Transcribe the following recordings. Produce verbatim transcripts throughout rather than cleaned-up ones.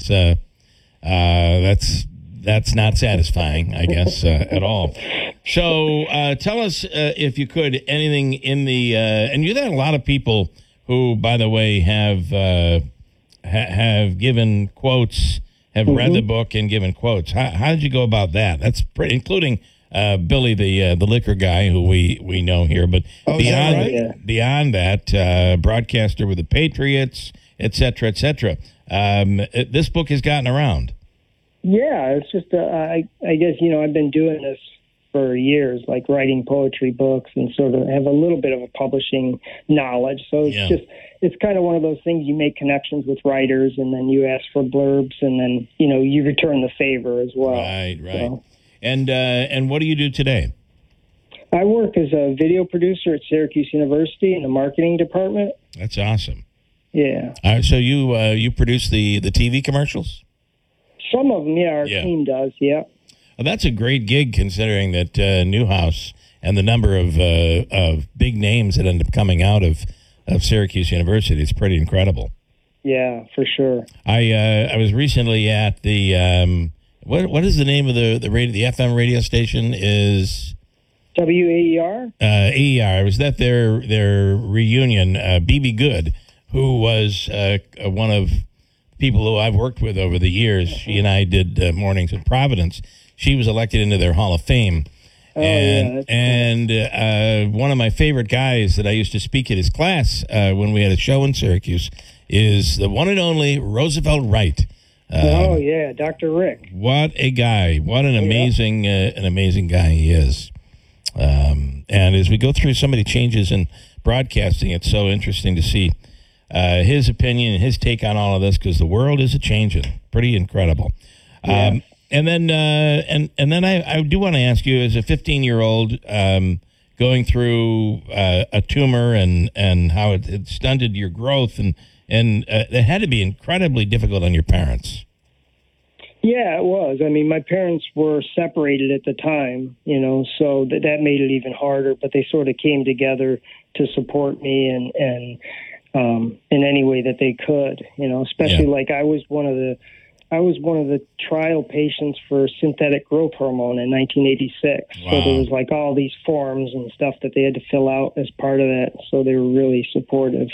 That's uh, uh, that's that's not satisfying, I guess, uh, at all. So uh, tell us, uh, if you could, anything in the uh, and you've had a lot of people who, by the way, have uh, ha- have given quotes, have mm-hmm. read the book and given quotes. How, how did you go about that? That's pretty, including uh, Billy, the uh, the liquor guy who we, we know here. But oh, beyond right? yeah. beyond that, uh, broadcaster with the Patriots, et cetera, et cetera. Um, it, this book has gotten around. Yeah, it's just, uh, I, I guess, you know, I've been doing this for years, like writing poetry books and sort of have a little bit of a publishing knowledge. So it's yeah. just, it's kind of one of those things, you make connections with writers and then you ask for blurbs and then, you know, you return the favor as well. Right, right. So, and, uh, and what do you do today? I work as a video producer at Syracuse University in the marketing department. That's awesome. Yeah. Uh, so you, uh, you produce the, the T V commercials? Some of them, yeah, our yeah. team does, yeah. Well, that's a great gig considering that uh, Newhouse and the number of uh, of big names that end up coming out of, of Syracuse University. It's pretty incredible. Yeah, for sure. I uh, I was recently at the um, what what is the name of the the radio, the F M radio station is W A E R. Uh, A E R. I was at their their reunion. Uh, B B Good, who was uh, one of people who I've worked with over the years. Mm-hmm. She and I did uh, mornings in Providence. She was elected into their Hall of Fame. Oh, and yeah, and uh, one of my favorite guys that I used to speak at his class uh, when we had a show in Syracuse is the one and only Roosevelt Wright. Um, oh, yeah, Doctor Rick. What a guy. What an amazing uh, an amazing guy he is. Um, and as we go through so many changes in broadcasting, it's so interesting to see Uh, his opinion and his take on all of this, because the world is a changing. Pretty incredible. Yeah. Um, and then, uh, and and then I, I do want to ask you, as a fifteen-year-old um, going through uh, a tumor and and how it, it stunted your growth, and and uh, it had to be incredibly difficult on your parents. Yeah, it was. I mean, my parents were separated at the time, you know, so that that made it even harder. But they sort of came together to support me and and. Um, in any way that they could, you know, especially yeah. like I was one of the, I was one of the trial patients for synthetic growth hormone in nineteen eighty-six. Wow. So there was like all these forms and stuff that they had to fill out as part of that. So they were really supportive.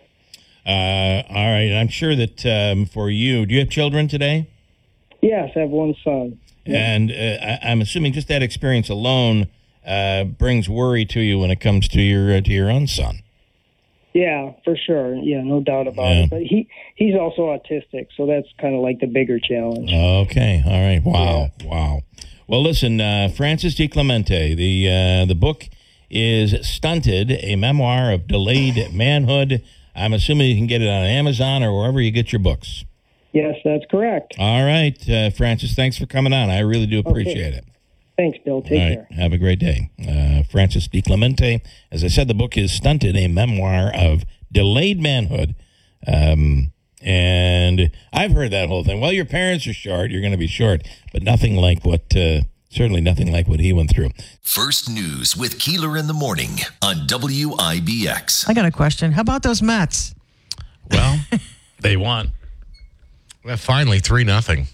Uh, all right. I'm sure that um, for you, do you have children today? Yes, I have one son. And uh, I, I'm assuming just that experience alone uh, brings worry to you when it comes to your uh, to your own son. Yeah, for sure. Yeah, no doubt about yeah. it. But he, he's also autistic, so that's kind of like the bigger challenge. Okay. All right. Wow. Yeah. Wow. Well, listen, uh, Francis DiClemente, the uh, the book is Stunted, a memoir of delayed manhood. I'm assuming you can get it on Amazon or wherever you get your books. Yes, that's correct. All right, uh, Francis, thanks for coming on. I really do appreciate okay. it. Thanks, Bill. Take All right. care. Have a great day. Uh, Francis DiClemente. As I said, the book is Stunted, a memoir of delayed manhood. Um, and I've heard that whole thing. Well, your parents are short, you're going to be short. But nothing like what, uh, certainly nothing like what he went through. First News with Keeler in the Morning on W I B X. I got a question. How about those Mets? Well, they won. Well, finally, three nothing.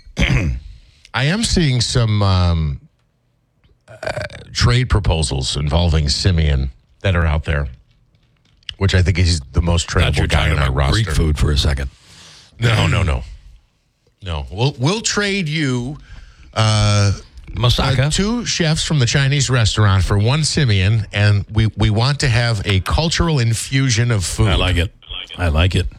I am seeing some um, uh, trade proposals involving Simeon that are out there, which I think he's the most tradable guy on our roster. Greek food for a second. No, no, no. No. We'll, we'll trade you uh, Moussaka. uh, two chefs from the Chinese restaurant for one Simeon, and we, we want to have a cultural infusion of food. I like it. I like it.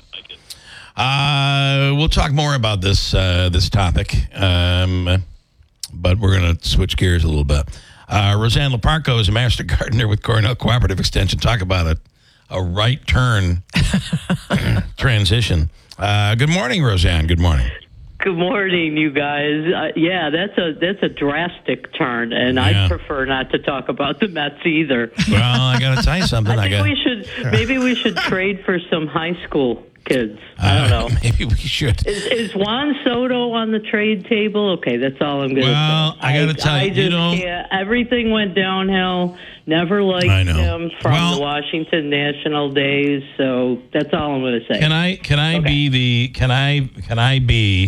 Uh, we'll talk more about this uh, this topic, um, but we're going to switch gears a little bit. Uh, Roseanne Leparco is a master gardener with Cornell Cooperative Extension. Talk about a, a right turn transition. Uh, good morning, Roseanne. Good morning. Good morning, you guys. Uh, yeah, that's a that's a drastic turn, and yeah. I prefer not to talk about the Mets either. Well, I got to tell you something. I I think got. we should maybe we should trade for some high school kids. I don't know. Uh, maybe we should. Is, is Juan Soto on the trade table? Okay, that's all I'm going to well, say. I got to tell I you, just you know, can't. Everything went downhill. Never liked I know. him from Well, the Washington National days. So that's all I'm going to say. Can I? Can I Okay. be the? Can I? Can I be?